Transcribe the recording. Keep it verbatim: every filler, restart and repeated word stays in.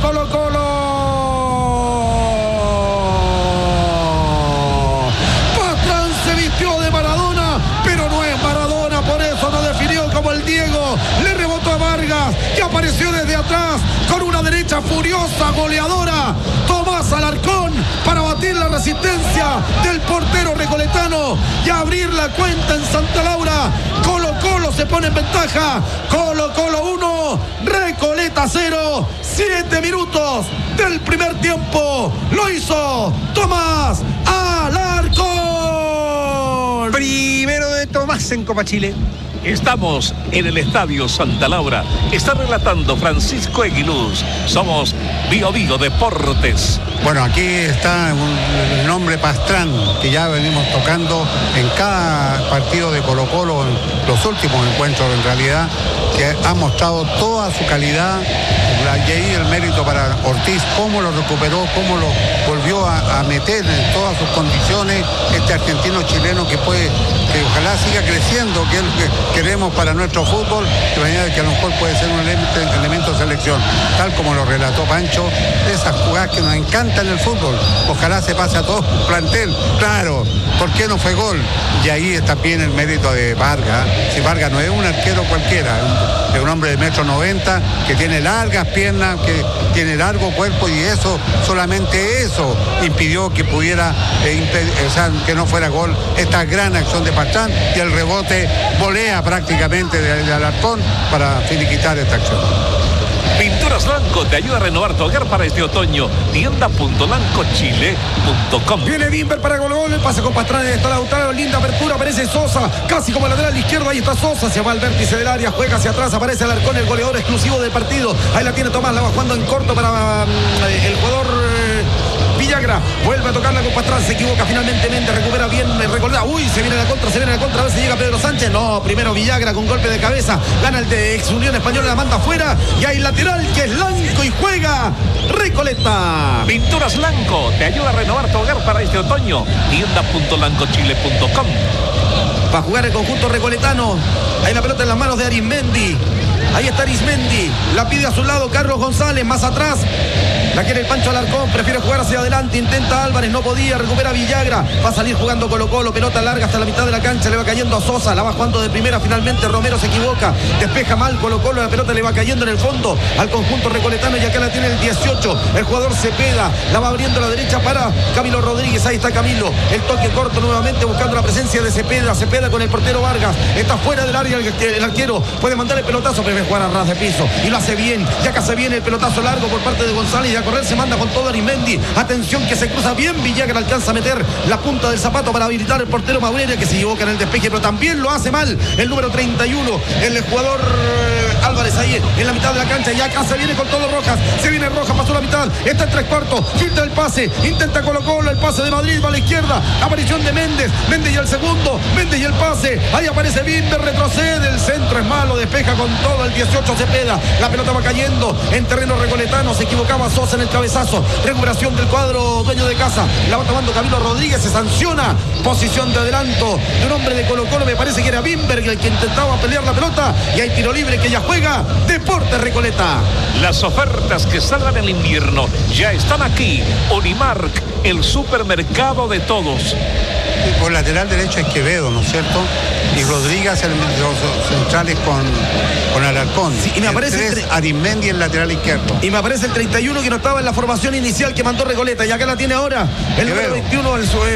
Colo-Colo. Pastrán se vistió de Maradona, pero no es Maradona, por eso no definió como el Diego. Le rebotó a Vargas, que apareció desde atrás con una derecha furiosa, goleadora. Tomás Alarcón para batir la resistencia del portero recoletano y abrir la cuenta en Santa Laura. Colo-Colo se pone en ventaja. Colo-Colo uno, Recoleta cero. Siete minutos del primer tiempo. Lo hizo Tomás Alarcón. Primero de Tomás en Copa Chile. Estamos en el Estadio Santa Laura. Está relatando Francisco Eguiluz. Somos Bio Bio Deportes. Bueno, aquí está un, el nombre Pastrán, que ya venimos tocando en cada partido de Colo-Colo, en los últimos encuentros en realidad, que ha mostrado toda su calidad. Y ahí el mérito para Ortiz, cómo lo recuperó, cómo lo volvió a, a meter en todas sus condiciones, este argentino chileno que puede, que ojalá siga creciendo, que es lo que queremos para nuestro fútbol, de manera que a lo mejor puede ser un elemento, elemento de selección, tal como lo relató Pancho, esas jugadas que nos encantan en el fútbol. Ojalá se pase a todo el plantel, claro, ¿por qué no fue gol? Y ahí está bien el mérito de Vargas. Si Vargas no es un arquero cualquiera, es un hombre de metro noventa, que tiene largas piernas, que tiene largo cuerpo, y eso, solamente eso impidió que pudiera, eh, impedir, o sea, que no fuera gol esta gran acción de Pastrán, y el rebote volea prácticamente de, de Alarcón para finiquitar esta acción. Pinturas Lanco te ayuda a renovar tu hogar para este otoño. tienda punto lanco chile punto com. Viene Bimber para Colo-Colo, el pase con Pastrán, está Lautaro, linda apertura, aparece Sosa, casi como lateral izquierdo, ahí está Sosa, se va al vértice del área, juega hacia atrás, aparece Alarcón, el goleador exclusivo del partido, ahí la tiene Tomás, la va jugando en corto para um, el jugador eh, Villagra, vuelve a tocarla con Pastrán, se equivoca finalmente Méndez, recupera bien, recordá, uy, se viene la contra, se viene la contra, a ver si llega Pedro Sánchez, no, primero Villagra con golpe de cabeza, gana el de Ex Unión Española, la manda afuera, y hay lateral que es Lanco y juega Recoleta. Pinturas Lanco te ayuda a renovar tu hogar para este otoño. tienda punto lanco chile punto com. Va a jugar el conjunto recoletano. Hay la pelota en las manos de Arismendi. Ahí está Arismendi. La pide a su lado Carlos González. Más atrás la quiere el Pancho Alarcón. Prefiere jugar hacia adelante. Intenta Álvarez. No podía. Recupera Villagra. Va a salir jugando Colo-Colo. Pelota larga hasta la mitad de la cancha. Le va cayendo a Sosa. La va jugando de primera. Finalmente Romero se equivoca. Despeja mal Colo-Colo. La pelota le va cayendo en el fondo al conjunto recoletano. Y acá la tiene el dieciocho. El jugador Cepeda. La va abriendo a la derecha para Camilo Rodríguez. Ahí está Camilo. El toque corto nuevamente buscando la presencia de Cepeda. Cepeda con el portero Vargas. Está fuera del área el, el arquero. Puede mandar el pelotazo. Prefiere jugar a ras de piso. Y lo hace bien. Ya que hace bien el pelotazo largo por parte de González. Y a correr se manda con todo Arismendi. Atención que se cruza bien. Villagra alcanza a meter la punta del zapato para habilitar el portero Maurelia, que se equivoca en el despeje, pero también lo hace mal el número treinta y uno. El jugador Álvarez ahí en la mitad de la cancha. Y acá se viene con todo Rojas. Se viene Rojas, pasó la mitad. Está en tres cuartos. Filtra el pase. Intenta Colo-Colo. El pase de Madrid va a la izquierda. Aparición de Méndez. Méndez y el segundo. Méndez y el pase. Ahí aparece Bimber. Retrocede. El centro es malo. Despeja con todo el dieciocho Cepeda. La pelota va cayendo en terreno recoletano. Se equivocaba Sosa en el cabezazo. Recuperación del cuadro dueño de casa. La va tomando Camilo Rodríguez. Se sanciona. Posición de adelanto de un hombre de Colo-Colo. Me parece que era Bimber el que intentaba pelear la pelota. Y hay tiro libre que ya juega Deportes Recoleta. Las ofertas que salgan en el invierno ya están aquí. Unimark, el supermercado de todos. Por lateral derecho es Quevedo, ¿no es cierto? Y Rodríguez en los centrales con, con Alarcón. Sí, y me aparece el tres, Arismendi en lateral izquierdo. Y me aparece el treinta y uno que no estaba en la formación inicial que mandó Recoleta. Y acá la tiene ahora el Quevedo. Número veintiuno, el,